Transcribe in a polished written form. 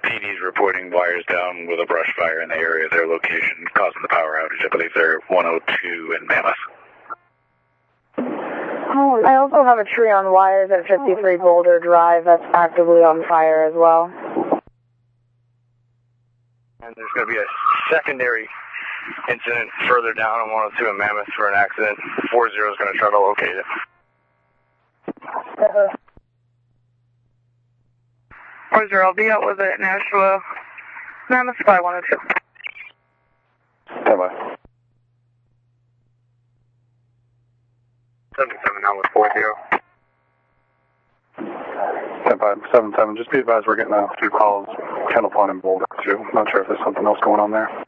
PD's reporting wires down with a brush fire in the area. Their location causing the power outage. I believe they're 102 in Mammoth. Oh, I also have a tree on wires at 53 Boulder Drive that's actively on fire as well. And there's going to be a secondary incident further down on 102 in Mammoth for an accident. 40 is going to try to locate it. 40, I'll be out with it, Nashua. Mammoth by 102. Bye-bye. 77 now with 40. 7577, just be advised we're getting a few calls, Kendall Pond and Boulder too. Not sure if there's something else going on there.